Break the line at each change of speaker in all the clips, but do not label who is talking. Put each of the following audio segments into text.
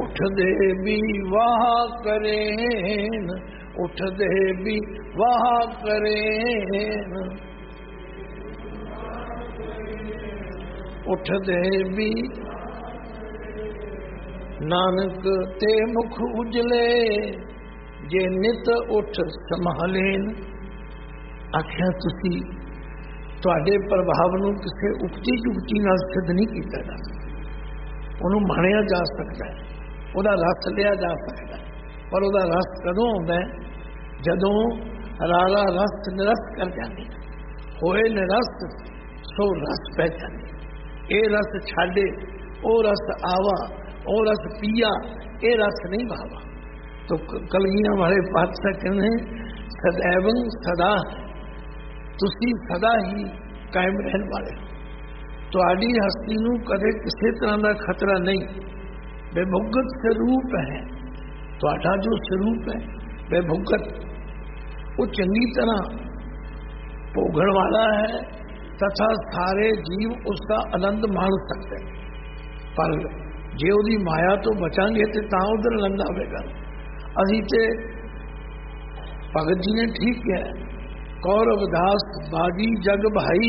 उठदे भी वाह करेन, उठदे भी वाह करेन, उठदे भी नानक ते मुख उजले, जे नित उठ संभालेन। आख्या तुसी तुहाडे प्रभाव नूं किसी उक्ति जुगती नाल सिद्ध नहीं किया जा सकता। उन्होंने माणिया जा सकता है, उहदा रस लिया जा सकता है, पर उहदा रस कदों आउंदा है? जदों राला रस निरस कर जाने, होए निरस सो रस पै जाने। ये रस छाड़े ओ रस आवा, ओ रस पिया, ये रस नहीं भावा। तो कलगियां वाले पातशाह कहने सदैवं सदा, तुसी सदा ही कायम रहने वाले हो। तुहाडी हस्ती नूं कदे किसी तरह का खतरा नहीं। बेभुगत स्वरूप है तुहाडा, जो स्वरूप है बेभुगत, वो चंगी तरह भोगण वाला है तथा सारे जीव उसका आनंद मान सकते हैं। पर जे उहदी माया तो बचांगे तो तां उधर आनंद आवेगा। असीं ते भगत जी ने ठीक है, कौरवदास बाजी जग भाई,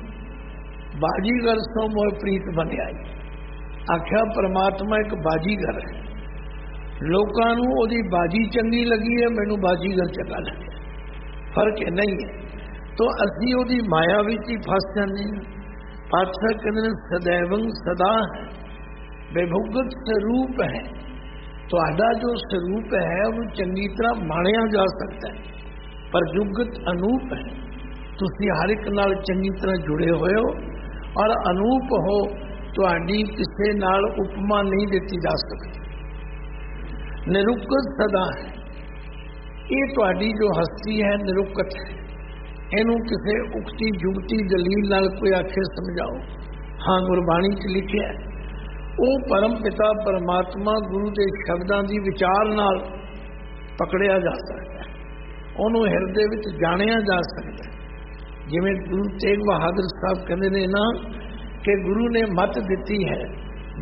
बाजीगर सो मोह प्रीत बन आई। आख्या परमात्मा एक बाजीगर है, लोकां नूं ओहदी बाजी चंगी लगी है, मैनूं बाजीगर चंगा लगे, फर्क नहीं है। तो असीं ओहदी माया विच ही फस जाने। पातशाह कहते हैं सदैवं सदा है, बेभुगत स्वरूप है। तुहाडा जो स्वरूप है उन्हें चंगी तरह माणिया जा सकता है, पर जुगत अनूप है। तुसीं हर एक नाल चंगी तरह जुड़े हुए हो और अनूप हो, तुहाडी किसी नाल उपमा नहीं दी जा सकती। निरुकत सदा है, ये तुहाडी जो हस्ती है निरुकत है। इनू किसी उक्ति जुगती दलील नाल कोई आखे समझाओ। हाँ, गुरबाणी च लिखिया है वो परम पिता परमात्मा गुरु के शब्दों की विचार नाल पकड़िया जा सकता है, उन्होंने हिरदे विच जानिया जा सकता है। जिवें गुरु तेग बहादुर साहब कहते हैं ना कि गुरु ने मत दी है